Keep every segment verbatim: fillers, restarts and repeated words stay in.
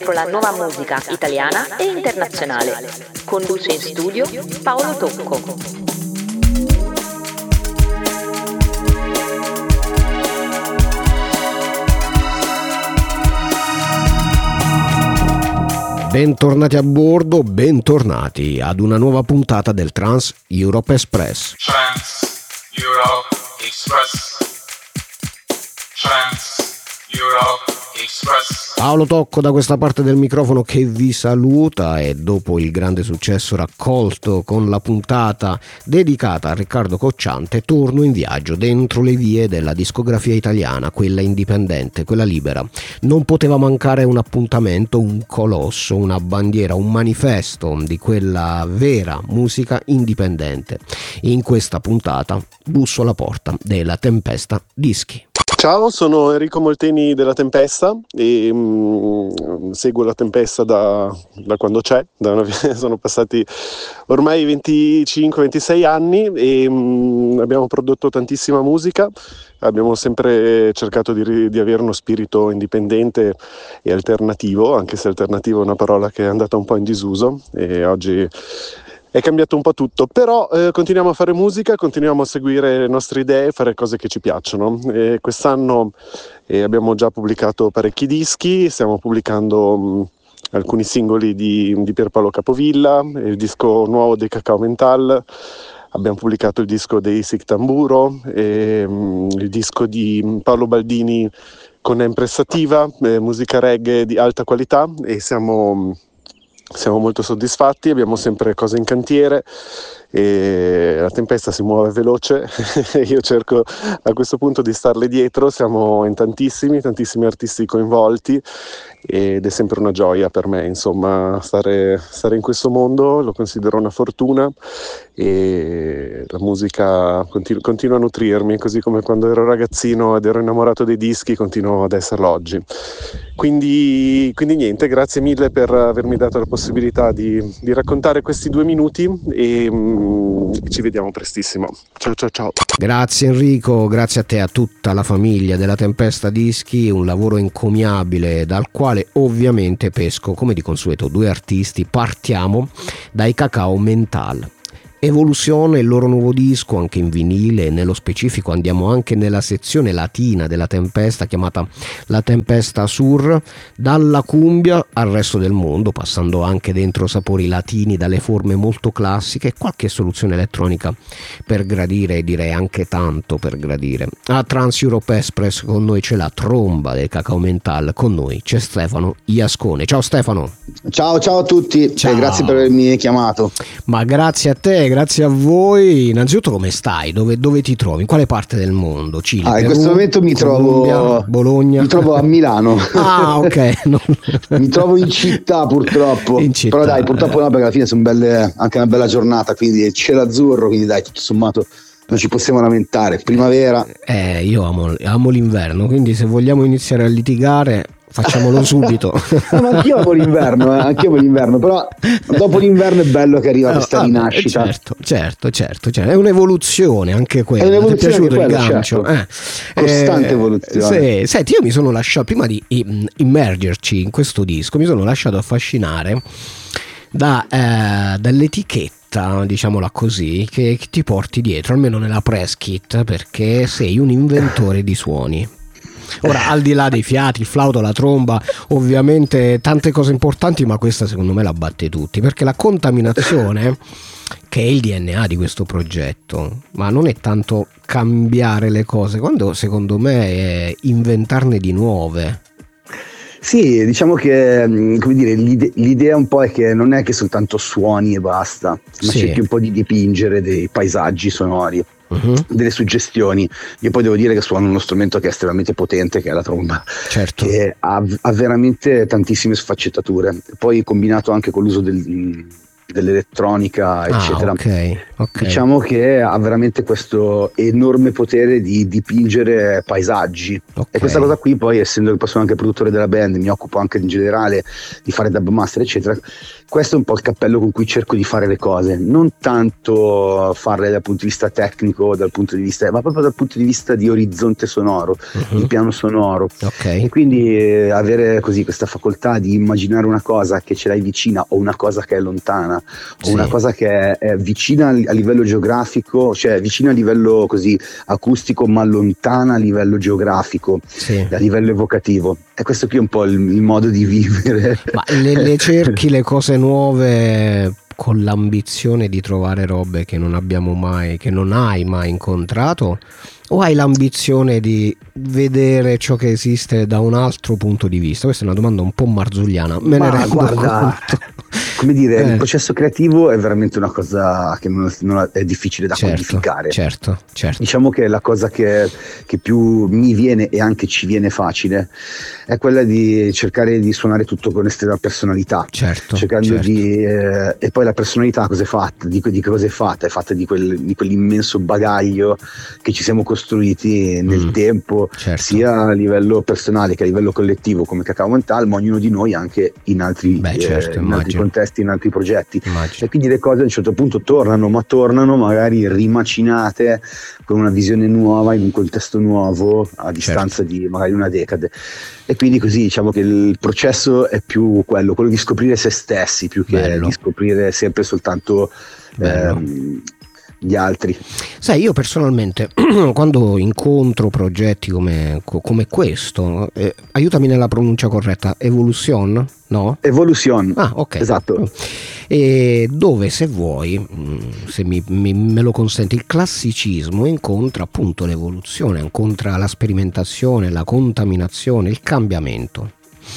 La nuova musica italiana e internazionale. Conduce in studio Paolo Tocco. Bentornati a bordo, bentornati ad una nuova puntata del Trans Europe Express. Trans Europe Express. Trans Europe Express. Paolo Tocco da questa parte del microfono che vi saluta, e dopo il grande successo raccolto con la puntata dedicata a Riccardo Cocciante torno in viaggio dentro le vie della discografia italiana, quella indipendente, quella libera. Non poteva mancare un appuntamento, un colosso, una bandiera, un manifesto di quella vera musica indipendente. In questa puntata busso alla porta della Tempesta Dischi. Ciao, sono Enrico Molteni della Tempesta e mh, seguo la Tempesta da, da quando c'è, da una, sono passati ormai venticinque ventisei anni e mh, abbiamo prodotto tantissima musica, abbiamo sempre cercato di, di avere uno spirito indipendente e alternativo, anche se alternativo è una parola che è andata un po' in disuso e oggi è cambiato un po' tutto, però eh, continuiamo a fare musica, continuiamo a seguire le nostre idee, fare cose che ci piacciono. E quest'anno eh, abbiamo già pubblicato parecchi dischi, stiamo pubblicando mh, alcuni singoli di, di Pierpaolo Capovilla, il disco nuovo dei Cacao Mental, abbiamo pubblicato il disco dei Sic Tamburo, e, mh, il disco di Paolo Baldini con Empressativa, eh, musica reggae di alta qualità, e siamo... Siamo molto soddisfatti, abbiamo sempre cose in cantiere e la Tempesta si muove veloce. Io cerco a questo punto di starle dietro, siamo in tantissimi, tantissimi artisti coinvolti ed è sempre una gioia per me, insomma, stare, stare in questo mondo, lo considero una fortuna e la musica continu- continua a nutrirmi, così come quando ero ragazzino ed ero innamorato dei dischi, continuo ad esserlo oggi. Quindi, quindi niente, grazie mille per avermi dato la possibilità di, di raccontare questi due minuti e mm, ci vediamo prestissimo. Ciao ciao ciao. Grazie Enrico, grazie a te e a tutta la famiglia della Tempesta Dischi, un lavoro encomiabile dal quale ovviamente pesco, come di consueto, due artisti. Partiamo dai Cacao Mental. Evoluzione, il loro nuovo disco anche in vinile, nello specifico andiamo anche nella sezione latina della Tempesta chiamata La Tempesta Sur, dalla cumbia al resto del mondo, passando anche dentro sapori latini, dalle forme molto classiche e qualche soluzione elettronica per gradire, direi anche tanto per gradire. A Trans Europe Express con noi c'è la tromba del Cacao Mental, con noi c'è Stefano Iascone. Ciao Stefano. Ciao ciao a tutti. Ciao. E grazie per avermi chiamato. Ma grazie a te, grazie a voi. Innanzitutto come stai? Dove, dove ti trovi? In quale parte del mondo? Cile, ah, in Perù, questo momento mi Colombia, trovo Bologna. Mi trovo a Milano. Ah, ok. No. Mi trovo in città purtroppo. In città, Però dai, purtroppo eh. no, perché alla fine sono belle, anche una bella giornata, quindi cielo azzurro, quindi dai, tutto sommato non ci possiamo lamentare. Primavera. Eh, io amo, amo l'inverno, quindi se vogliamo iniziare a litigare facciamolo subito. No, ma anch'io amo l'inverno, eh, anch'io amo l'inverno, però dopo l'inverno è bello che arriva no, questa vabbè, rinascita. Certo, certo, certo, certo, è un'evoluzione anche quella. È un'evoluzione, ti è piaciuto quello, il gancio? certo. Eh, Costante eh, evoluzione. Se, senti, io mi sono lasciato, prima di immergerci in questo disco, mi sono lasciato affascinare da, eh, dall'etichetta, diciamola così, che, che ti porti dietro, almeno nella press kit, perché sei un inventore di suoni. Ora, al di là dei fiati, il flauto, la tromba, ovviamente tante cose importanti, ma questa secondo me la batte tutti, perché la contaminazione, che è il D N A di questo progetto, ma non è tanto cambiare le cose, quando secondo me è inventarne di nuove. Sì, diciamo che, come dire, l'ide- l'idea un po' è che non è che soltanto suoni e basta, ma sì. cerchi un po' di dipingere dei paesaggi sonori. Uh-huh. Delle suggestioni. Io poi devo dire che suono uno strumento che è estremamente potente, che è la tromba, certo. Che ha, ha veramente tantissime sfaccettature. Poi combinato anche con l'uso del, dell'elettronica, eccetera. Ah, okay, okay. Diciamo che ha veramente questo enorme potere di dipingere paesaggi, okay. E questa cosa qui poi, essendo che poi sono anche produttore della band, mi occupo anche in generale di fare dub master eccetera, questo è un po' il cappello con cui cerco di fare le cose, non tanto farle dal punto di vista tecnico, dal punto di vista, ma proprio dal punto di vista di orizzonte sonoro, uh-huh. di piano sonoro, okay. E quindi eh, avere così questa facoltà di immaginare una cosa che ce l'hai vicina o una cosa che è lontana, sì. o una cosa che è, è vicina a livello geografico, cioè vicina a livello così acustico ma lontana a livello geografico, sì. a livello evocativo, e questo qui è un po' il, il modo di vivere. Ma le, le cerchi le cose nuove con l'ambizione di trovare robe che non abbiamo mai, che non hai mai incontrato, o hai l'ambizione di vedere ciò che esiste da un altro punto di vista? Questa è una domanda un po' marzulliana, me Ma ne rendo guarda, conto. Come dire, eh. il processo creativo è veramente una cosa che non, non è difficile da certo, quantificare. Certo, certo. Diciamo che la cosa che, che più mi viene e anche ci viene facile è quella di cercare di suonare tutto con estrema personalità. Certo, cercando certo. di eh, e poi la personalità cosa è fatta? Di, di che cosa è fatta? È fatta di, quel, di quell'immenso bagaglio che ci siamo costruiti nel mm, tempo, certo. sia a livello personale che a livello collettivo come Cacao Mental, ma ognuno di noi anche in altri, Beh, certo, eh, in altri contesti, in altri progetti. Immagino. E quindi le cose a un certo punto tornano, ma tornano magari rimacinate con una visione nuova, in un contesto nuovo, a distanza certo. di magari una decade. E quindi così diciamo che il processo è più quello, quello di scoprire se stessi, più che Bello. di scoprire sempre soltanto ehm, gli altri. Sai, io personalmente quando incontro progetti come, come questo, eh, aiutami nella pronuncia corretta, Evolution? No? Evolution. Ah, ok. Esatto. E dove, se vuoi, se mi, mi, me lo consenti, il classicismo incontra appunto l'evoluzione, incontra la sperimentazione, la contaminazione, il cambiamento.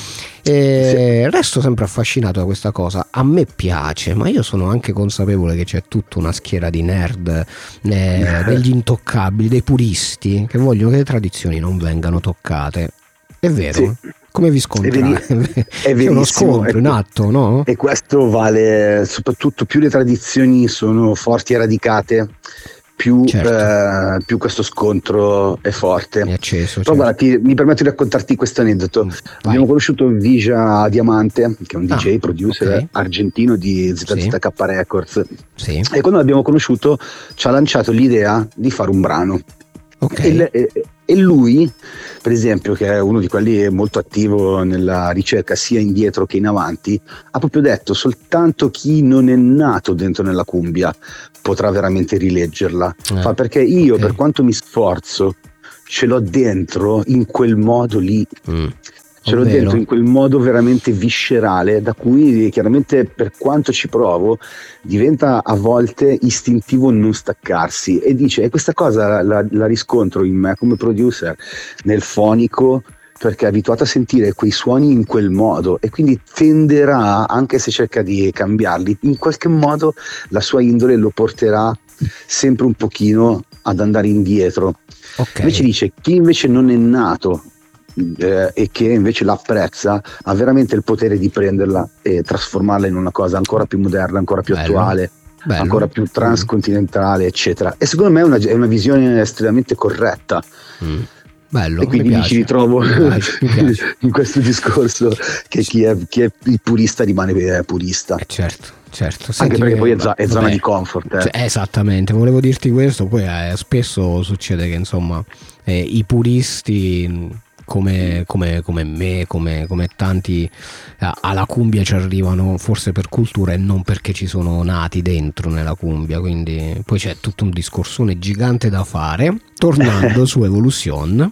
E sì. Resto sempre affascinato da questa cosa. A me piace, ma io sono anche consapevole che c'è tutta una schiera di nerd, eh, degli intoccabili, dei puristi che vogliono che le tradizioni non vengano toccate. È vero? Sì. Come vi scontrate? È, è uno scontro in atto, no? E questo vale soprattutto più le tradizioni sono forti e radicate, più, certo. eh, più questo scontro è forte. È acceso. Però certo. guarda, ti, mi permetto di raccontarti questo aneddoto. Vai. Abbiamo conosciuto Vija Diamante, che è un D J, ah, producer okay. argentino di Z Z K sì. Records. Sì. E quando l'abbiamo conosciuto ci ha lanciato l'idea di fare un brano. Okay. E, e, e lui, per esempio, che è uno di quelli molto attivo nella ricerca sia indietro che in avanti, ha proprio detto: soltanto chi non è nato dentro nella cumbia potrà veramente rileggerla. Eh, Fa perché io, okay. per quanto mi sforzo, ce l'ho dentro in quel modo lì. Mm. Ce l'ho dentro in quel modo veramente viscerale, da cui chiaramente, per quanto ci provo, diventa a volte istintivo non staccarsi. E dice, e questa cosa la, la riscontro in me come producer nel fonico, perché è abituato a sentire quei suoni in quel modo, e quindi tenderà, anche se cerca di cambiarli, in qualche modo la sua indole lo porterà sempre un pochino ad andare indietro. Okay. Invece dice, chi invece non è nato Eh, e che invece l'apprezza, ha veramente il potere di prenderla e trasformarla in una cosa ancora più moderna, ancora più Bello. attuale, Bello. ancora più transcontinentale, eccetera. E secondo me è una, è una visione estremamente corretta. Mm. Bello, e quindi mi, mi ci ritrovo mi piace, mi piace. in questo discorso che chi è, chi è il purista rimane purista. Eh certo, certo. Anche Senti, perché poi è, z- è zona vabbè, di comfort. Eh. Cioè, esattamente, volevo dirti questo. Poi eh, spesso succede che insomma eh, i puristi come, come, come me, come, come tanti eh, alla cumbia ci arrivano forse per cultura e non perché ci sono nati dentro nella cumbia, quindi poi c'è tutto un discorsone gigante da fare. Tornando su Evolution,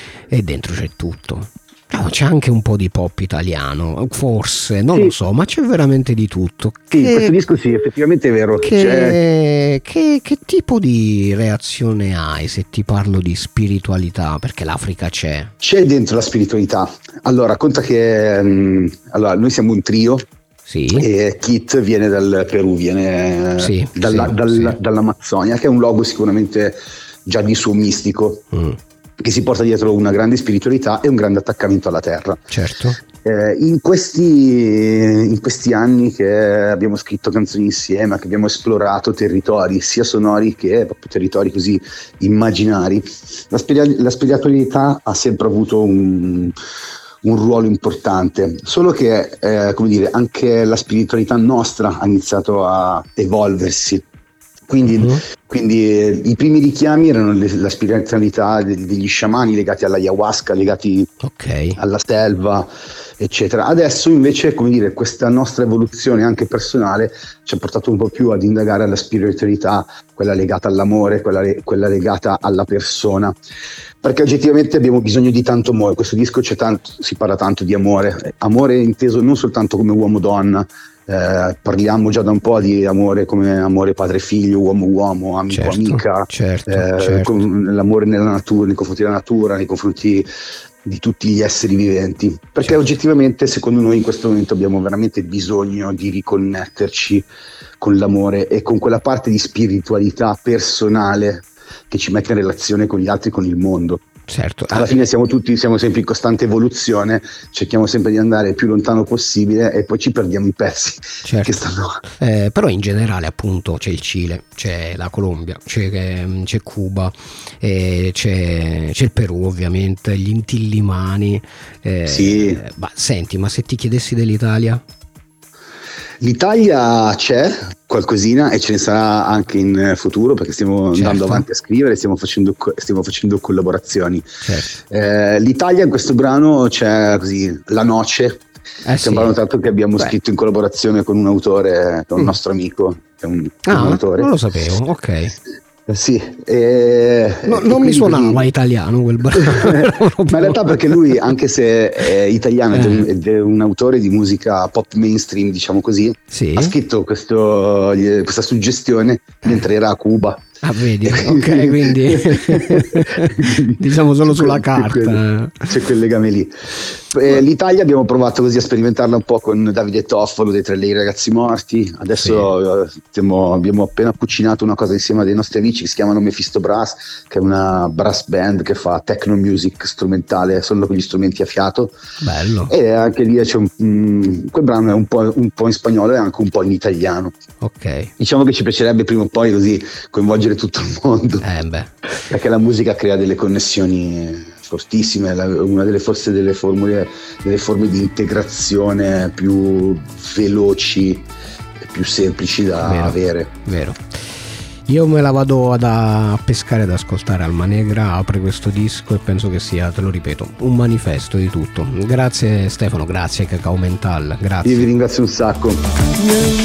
e dentro c'è tutto. No, c'è anche un po' di pop italiano, forse, non sì. lo so, ma c'è veramente di tutto. Sì, che, questo disco sì, effettivamente è vero. Che, c'è... che, che tipo di reazione hai se ti parlo di spiritualità? Perché l'Africa c'è. C'è dentro la spiritualità. Allora, conta che mh, allora, noi siamo un trio. Sì. E Kit viene dal Perù, viene sì, dalla, sì, dal, sì. dall'Amazzonia, che è un luogo sicuramente già di suo mistico. Mm. Che si porta dietro una grande spiritualità e un grande attaccamento alla terra. Certo. Eh, in, questi, in questi anni che abbiamo scritto canzoni insieme, che abbiamo esplorato territori sia sonori che proprio territori così immaginari, la, spiri- la spiritualità ha sempre avuto un, un ruolo importante, solo che eh, come dire, anche la spiritualità nostra ha iniziato a evolversi. Quindi, uh-huh. quindi eh, i primi richiami erano le, la spiritualità degli, degli sciamani legati all'ayahuasca, legati okay. alla selva, eccetera. Adesso invece, come dire, questa nostra evoluzione anche personale ci ha portato un po' più ad indagare alla spiritualità, quella legata all'amore, quella, quella legata alla persona, perché oggettivamente abbiamo bisogno di tanto amore. Questo disco c'è tanto, si parla tanto di amore, amore inteso non soltanto come uomo-donna. Eh, parliamo già da un po' di amore come amore padre-figlio, uomo-uomo, amico-amica, certo, eh, certo, certo. l'amore nella natura, nei confronti della natura, nei confronti di tutti gli esseri viventi, perché certo. oggettivamente secondo noi in questo momento abbiamo veramente bisogno di riconnetterci con l'amore e con quella parte di spiritualità personale che ci mette in relazione con gli altri, con il mondo. Certo. Alla fine siamo tutti, siamo sempre in costante evoluzione, cerchiamo sempre di andare il più lontano possibile e poi ci perdiamo i pezzi certo. che stanno. Eh, però in generale appunto c'è il Cile, c'è la Colombia, c'è, c'è Cuba, eh, c'è, c'è il Perù ovviamente, gli Inti-Illimani. Eh, sì. Ma senti, ma se ti chiedessi dell'Italia? L'Italia c'è qualcosina e ce ne sarà anche in futuro, perché stiamo certo. andando avanti a scrivere, stiamo facendo, stiamo facendo collaborazioni. Certo. Eh, L'Italia in questo brano c'è così La Noce, eh stiamo sì. tanto che abbiamo Beh. scritto in collaborazione con un autore, con un mm. nostro amico, che è un, ah, un autore. Non lo sapevo, ok. Sì, eh, no, non mi suonava così... italiano quel brano. Ma in realtà perché lui, anche se è italiano eh. ed è un autore di musica pop mainstream, diciamo così, sì. ha scritto questo, questa suggestione mentre era a Cuba. Ah, vedi, ok, quindi diciamo solo sulla carta. C'è quel, c'è quel legame lì. Eh, L'Italia abbiamo provato così a sperimentarla un po' con Davide Toffolo dei Tre Lei Ragazzi Morti. Adesso sì. stiamo, abbiamo appena cucinato una cosa insieme a dei nostri amici che si chiamano Mephisto Brass, che è una brass band che fa techno music strumentale solo con gli strumenti a fiato. Bello. E anche lì c'è un, um, quel brano è un po', un po' in spagnolo e anche un po' in italiano. Ok. Diciamo che ci piacerebbe prima o poi così coinvolgere tutto il mondo, eh beh. perché la musica crea delle connessioni fortissime, una delle forse delle formule, delle forme di integrazione più veloci e più semplici da vero, avere. Vero. Io me la vado ad a pescare, ad ascoltare Alma Negra, apre questo disco e penso che sia, te lo ripeto, un manifesto di tutto. Grazie Stefano, grazie Cacao Mental, grazie. Io vi ringrazio un sacco.